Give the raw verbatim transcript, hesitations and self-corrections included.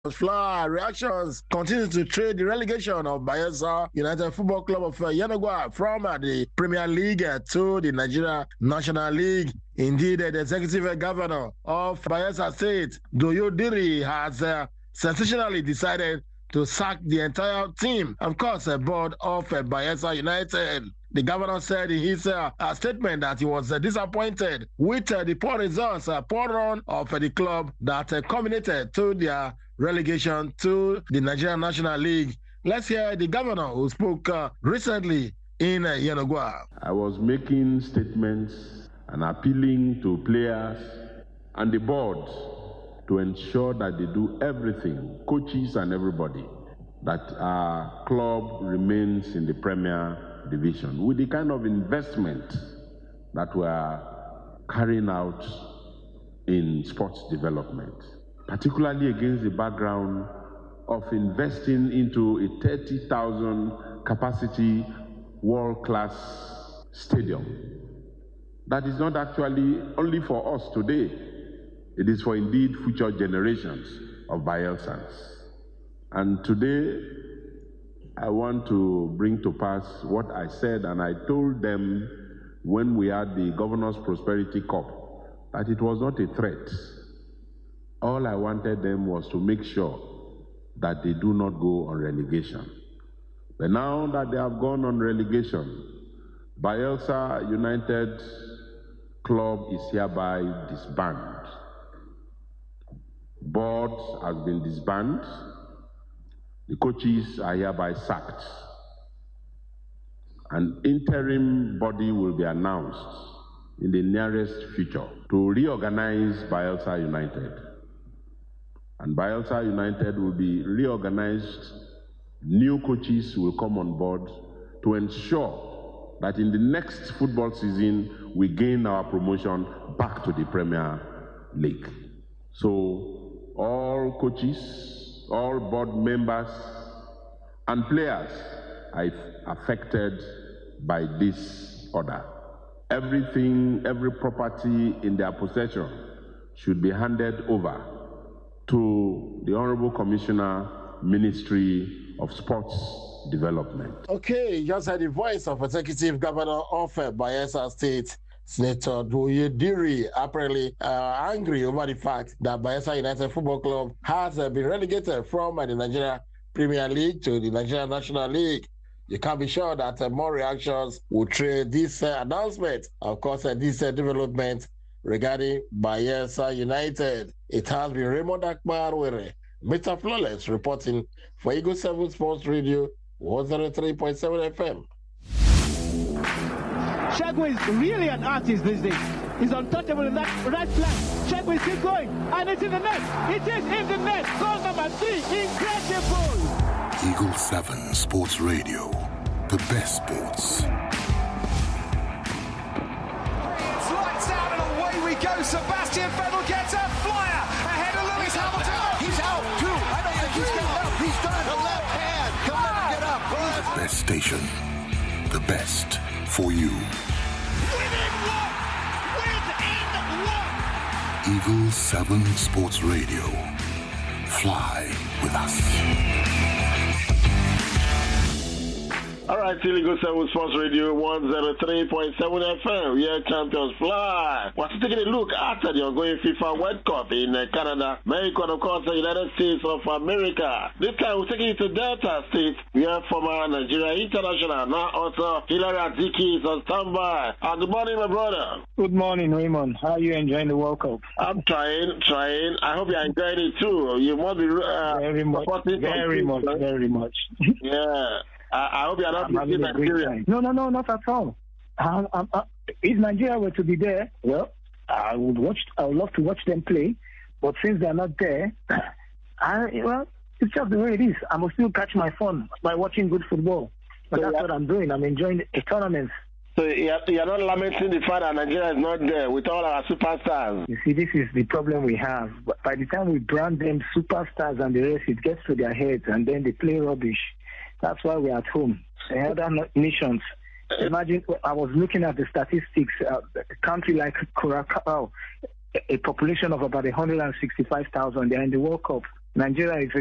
Fly reactions continue to trade the relegation of Bayelsa United Football Club of uh, Yenagoa from uh, the Premier League uh, to the Nigeria National League. Indeed, uh, the executive governor of Bayelsa State, Doyo Diri, has uh, sensationally decided to sack the entire team, of course, a board of uh, Bayelsa United. The governor said in his uh, uh, statement that he was uh, disappointed with uh, the poor results, uh, poor run of uh, the club that uh, culminated to their relegation to the Nigerian National League. Let's hear the governor who spoke uh, recently in uh, Yenagoa. I was making statements and appealing to players and the board to ensure that they do everything, coaches and everybody, that our club remains in the Premier Division with the kind of investment that we are carrying out in sports development, particularly against the background of investing into a thirty thousand capacity world-class stadium. That is not actually only for us today, it is for indeed future generations of Bayelsans. And today, I want to bring to pass what I said, and I told them when we had the Governor's Prosperity Cup that it was not a threat. All I wanted them was to make sure that they do not go on relegation. But now that they have gone on relegation, Bayelsa United Club is hereby disbanded. Board has been disbanded. The coaches are hereby sacked. An interim body will be announced in the nearest future to reorganize Bayelsa United. And Bayelsa United will be reorganized. New coaches will come on board to ensure that in the next football season, we gain our promotion back to the Premier League. So all coaches, all board members and players are affected by this order. Everything, every property in their possession should be handed over to the Honorable Commissioner, Ministry of Sports Development. Okay, just had the voice of Executive Governor of uh, Bayelsa State, Senator Doyo Diri, apparently uh, angry over the fact that Bayelsa United Football Club has uh, been relegated from uh, the Nigeria Premier League to the Nigeria National League. You can be sure that uh, more reactions will trade this uh, announcement. Of course, uh, this uh, development regarding Bayelsa United. It has been Raymond Akbar with Mister Flawless reporting for Eagle seven Sports Radio one oh three point seven F M. Shagway is really an artist these days. He's untouchable in that right flank. Shagway is still going, and it's in the net. It is in the net. Goal number three. Incredible. Eagle seven Sports Radio. The best sports. It's lights out and away we go. Sebastian Vettel gets a flyer ahead of Lewis Hamilton. He's out too. I don't think he's getting up. He's done. The left hand. He'll never get up. The best station. The best for you. Within one. Within one. Eagle seven Sports Radio. Fly with us. All right, Eagle seven Sports Radio one oh three point seven F M. We are champions fly. We're taking a look at the ongoing FIFA World Cup in uh, Canada, Mexico, and of course the United States of America. This time we're taking it to Delta State. We have former Nigeria International, now also Hilary Aziki is on standby. Uh, good morning, my brother. Good morning, Raymond. How are you enjoying the World Cup? I'm trying, trying. I hope you're enjoying it too. You must be uh, very much, very much, right? very much. Yeah. I hope you are not missing Nigeria. No, no, no, not at all. Um, um, uh, if Nigeria were to be there, well, I would watch. I would love to watch them play. But since they are not there, I, well, it's just the way it is. I must still catch my fun by watching good football. But so that's yeah. what I'm doing. I'm enjoying the tournaments. So you're, you're not lamenting the fact that Nigeria is not there with all our superstars. You see, this is the problem we have. But by the time we brand them superstars and the rest, it gets to their heads, and then they play rubbish. That's why we're at home. In other nations, imagine, I was looking at the statistics, uh, a country like Curacao, a population of about one hundred sixty-five thousand, they're in the World Cup. Nigeria is